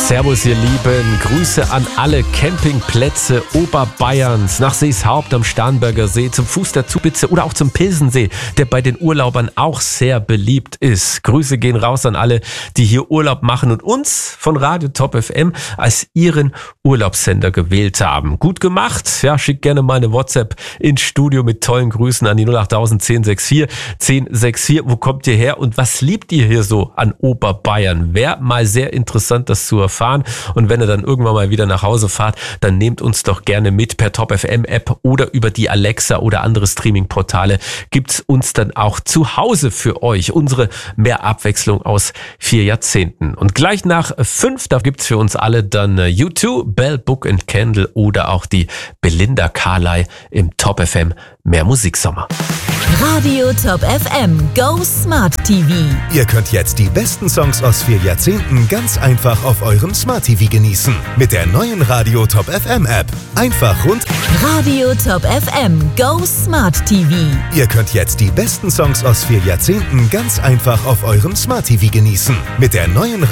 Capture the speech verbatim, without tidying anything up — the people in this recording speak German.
Servus, ihr Lieben. Grüße an alle Campingplätze Oberbayerns, nach Seeshaupt am Starnberger See, zum Fuß der Zugspitze oder auch zum Pilsensee, der bei den Urlaubern auch sehr beliebt ist. Grüße gehen raus an alle, die hier Urlaub machen und uns von Radio Top F M als ihren Urlaubssender gewählt haben. Gut gemacht. Ja, schickt gerne mal eine WhatsApp ins Studio mit tollen Grüßen an die null acht null null eins sechs vier eins sechs vier. Wo kommt ihr her und was liebt ihr hier so an Oberbayern? Wäre mal sehr interessant, das zu erfahren. Und wenn ihr dann irgendwann mal wieder nach Hause fahrt, dann nehmt uns doch gerne mit per Top F M App oder über die Alexa oder andere Streaming-Portale. Gibt's uns dann auch zu Hause für euch. Unsere mehr Abwechslung aus vier Jahrzehnten. Und gleich nach fünf, da gibt's für uns alle dann U zwei, Bell, Book and Candle oder auch die Belinda Carley im Top F M Mehr Musiksommer. Radio Top F M Go Smart T V. Ihr könnt jetzt die besten Songs aus vier Jahrzehnten ganz einfach auf eurem Smart T V genießen. Mit der neuen Radio Top F M App. Einfach rund. Radio Top F M Go Smart T V. Ihr könnt jetzt die besten Songs aus vier Jahrzehnten ganz einfach auf eurem Smart T V genießen. Mit der neuen